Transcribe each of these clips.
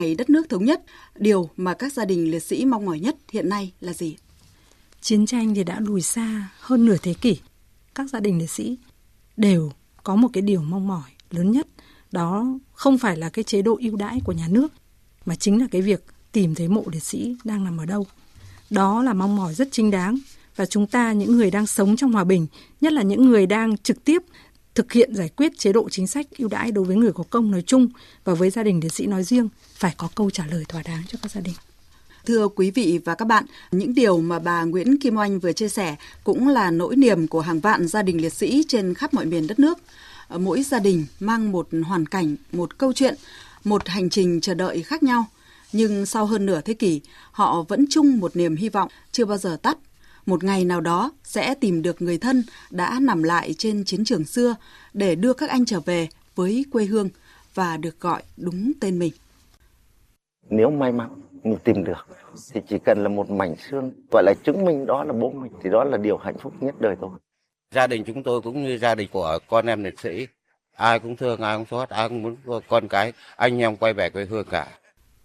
ngày đất nước thống nhất, điều mà các gia đình liệt sĩ mong mỏi nhất hiện nay là gì? Chiến tranh thì đã lùi xa hơn nửa thế kỷ. Các gia đình liệt sĩ đều có một cái điều mong mỏi lớn nhất, đó không phải là cái chế độ ưu đãi của nhà nước, mà chính là cái việc tìm thấy mộ liệt sĩ đang nằm ở đâu. Đó là mong mỏi rất chính đáng, và chúng ta, những người đang sống trong hòa bình, nhất là những người đang trực tiếp thực hiện giải quyết chế độ chính sách ưu đãi đối với người có công nói chung và với gia đình liệt sĩ nói riêng, phải có câu trả lời thỏa đáng cho các gia đình. Thưa quý vị và các bạn, những điều mà bà Nguyễn Kim Oanh vừa chia sẻ cũng là nỗi niềm của hàng vạn gia đình liệt sĩ trên khắp mọi miền đất nước. Mỗi gia đình mang một hoàn cảnh, một câu chuyện, một hành trình chờ đợi khác nhau. Nhưng sau hơn nửa thế kỷ, họ vẫn chung một niềm hy vọng chưa bao giờ tắt. Một ngày nào đó sẽ tìm được người thân đã nằm lại trên chiến trường xưa để đưa các anh trở về với quê hương và được gọi đúng tên mình. Nếu may mắn mình tìm được thì chỉ cần là một mảnh xương gọi là chứng minh đó là bố mình thì đó là điều hạnh phúc nhất đời tôi. Gia đình chúng tôi cũng như gia đình của con em liệt sĩ, ai cũng thương, ai cũng xót, ai cũng muốn con cái, anh em quay về quê hương cả.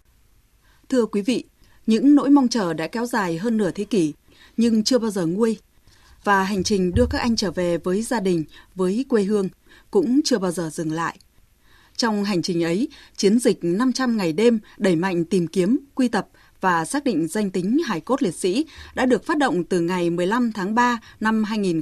Thưa quý vị, những nỗi mong chờ đã kéo dài hơn nửa thế kỷ nhưng chưa bao giờ nguôi. Và hành trình đưa các anh trở về với gia đình, với quê hương cũng chưa bao giờ dừng lại. Trong hành trình ấy, chiến dịch 500 ngày đêm đẩy mạnh tìm kiếm, quy tập và xác định danh tính hài cốt liệt sĩ đã được phát động từ ngày 15 tháng 3 năm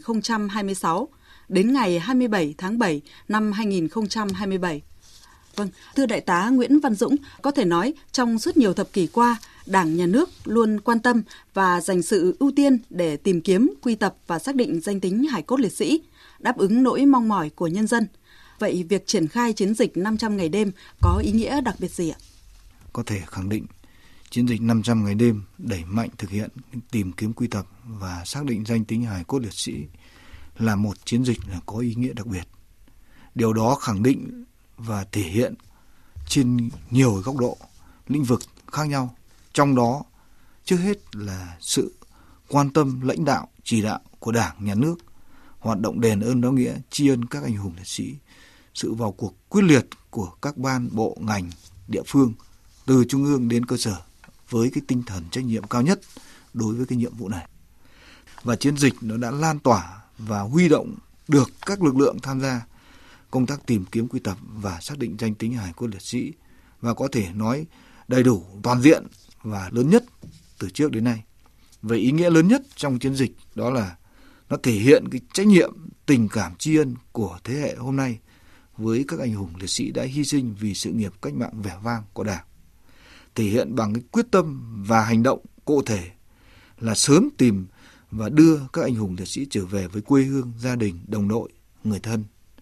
2026 đến ngày 27 tháng 7 năm 2027. Vâng, thưa Đại tá Nguyễn Văn Dũng, có thể nói trong suốt nhiều thập kỷ qua, Đảng, Nhà nước luôn quan tâm và dành sự ưu tiên để tìm kiếm, quy tập và xác định danh tính hài cốt liệt sĩ, đáp ứng nỗi mong mỏi của nhân dân. Vậy việc triển khai chiến dịch 500 ngày đêm có ý nghĩa đặc biệt gì ạ? Có thể khẳng định, chiến dịch 500 ngày đêm đẩy mạnh thực hiện tìm kiếm, quy tập và xác định danh tính hài cốt liệt sĩ là một chiến dịch có ý nghĩa đặc biệt. Điều đó khẳng định và thể hiện trên nhiều góc độ, lĩnh vực khác nhau. Trong đó, trước hết là sự quan tâm lãnh đạo, chỉ đạo của Đảng, Nhà nước, hoạt động đền ơn đáp nghĩa, tri ân các anh hùng liệt sĩ, sự vào cuộc quyết liệt của các ban, bộ, ngành, địa phương, từ trung ương đến cơ sở, với cái tinh thần trách nhiệm cao nhất đối với cái nhiệm vụ này. Và chiến dịch nó đã lan tỏa và huy động được các lực lượng tham gia công tác tìm kiếm, quy tập và xác định danh tính hài cốt liệt sĩ, và có thể nói đầy đủ, toàn diện và lớn nhất từ trước đến nay. Về ý nghĩa lớn nhất trong chiến dịch đó là nó thể hiện cái trách nhiệm, tình cảm tri ân của thế hệ hôm nay với các anh hùng liệt sĩ đã hy sinh vì sự nghiệp cách mạng vẻ vang của Đảng. Thể hiện bằng cái quyết tâm và hành động cụ thể là sớm tìm và đưa các anh hùng liệt sĩ trở về với quê hương, gia đình, đồng đội, người thân.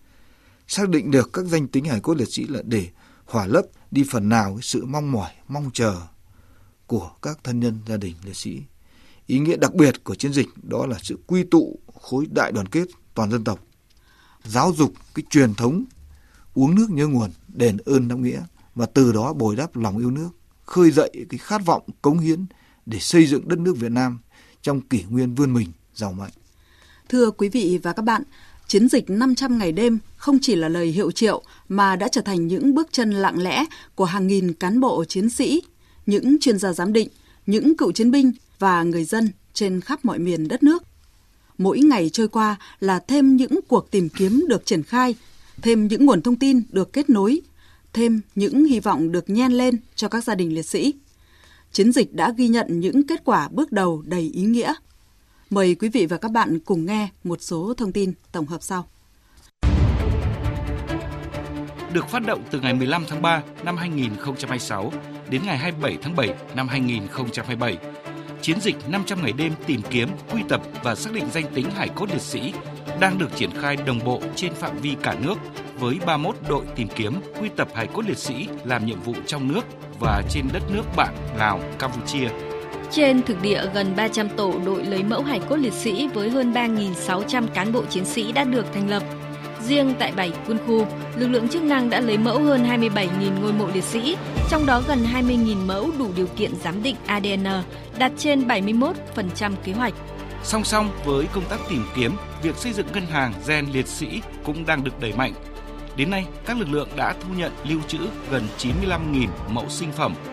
Xác định được các danh tính hài cốt liệt sĩ là để khỏa lấp đi phần nào cái sự mong mỏi, mong chờ của các thân nhân gia đình liệt sĩ. Ý nghĩa đặc biệt của chiến dịch đó là sự quy tụ khối đại đoàn kết toàn dân tộc, giáo dục cái truyền thống uống nước nhớ nguồn, đền ơn đáp nghĩa, và từ đó bồi đắp lòng yêu nước, khơi dậy cái khát vọng cống hiến để xây dựng đất nước Việt Nam trong kỷ nguyên vươn mình giàu mạnh. Thưa quý vị và các bạn, chiến dịch 500 ngày đêm không chỉ là lời hiệu triệu mà đã trở thành những bước chân lặng lẽ của hàng nghìn cán bộ chiến sĩ, những chuyên gia giám định, những cựu chiến binh và người dân trên khắp mọi miền đất nước. Mỗi ngày trôi qua là thêm những cuộc tìm kiếm được triển khai, thêm những nguồn thông tin được kết nối, thêm những hy vọng được nhen lên cho các gia đình liệt sĩ. Chiến dịch đã ghi nhận những kết quả bước đầu đầy ý nghĩa. Mời quý vị và các bạn cùng nghe một số thông tin tổng hợp sau. Được phát động từ ngày 15 tháng 3 năm 2026 đến ngày 27 tháng 7 năm 2027, chiến dịch 500 ngày đêm tìm kiếm, quy tập và xác định danh tính hài cốt liệt sĩ đang được triển khai đồng bộ trên phạm vi cả nước với 31 đội tìm kiếm, quy tập hài cốt liệt sĩ làm nhiệm vụ trong nước và trên đất nước bạn Lào, Campuchia. Trên thực địa, gần 300 tổ đội lấy mẫu hài cốt liệt sĩ với hơn 3.600 cán bộ chiến sĩ đã được thành lập. Riêng tại 7 quân khu, lực lượng chức năng đã lấy mẫu hơn 27.000 ngôi mộ liệt sĩ, trong đó gần 20.000 mẫu đủ điều kiện giám định ADN, đạt trên 71% kế hoạch. Song song với công tác tìm kiếm, việc xây dựng ngân hàng gen liệt sĩ cũng đang được đẩy mạnh. Đến nay, các lực lượng đã thu nhận lưu trữ gần 95.000 mẫu sinh phẩm